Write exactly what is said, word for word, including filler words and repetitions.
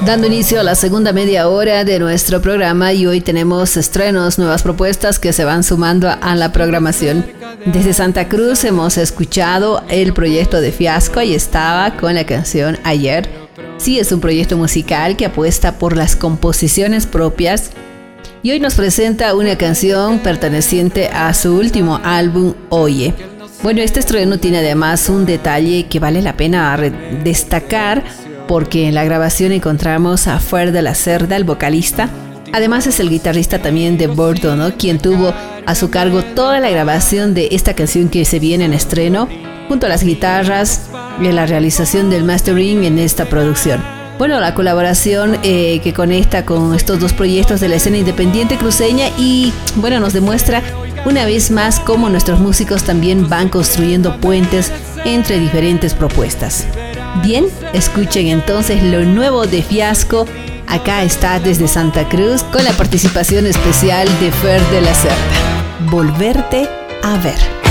Dando inicio a la segunda media hora de nuestro programa, y hoy tenemos estrenos, nuevas propuestas que se van sumando a la programación. Desde Santa Cruz hemos escuchado el proyecto de Fiasco, y estaba con la canción Ayer. Sí, es un proyecto musical que apuesta por las composiciones propias, y hoy nos presenta una canción perteneciente a su último álbum, Oye. Bueno, este estreno tiene además un detalle que vale la pena destacar, porque en la grabación encontramos a Fer de la Cerda, el vocalista. Además es el guitarrista también de Bordo, ¿no?, quien tuvo a su cargo toda la grabación de esta canción que se viene en estreno, junto a las guitarras y la realización del mastering en esta producción. Bueno, la colaboración eh, que conecta con estos dos proyectos de la escena independiente cruceña, y bueno, nos demuestra una vez más cómo nuestros músicos también van construyendo puentes entre diferentes propuestas. Bien, escuchen entonces lo nuevo de Fiasco. Acá está desde Santa Cruz con la participación especial de Fer de la Cerda. Volverte a ver.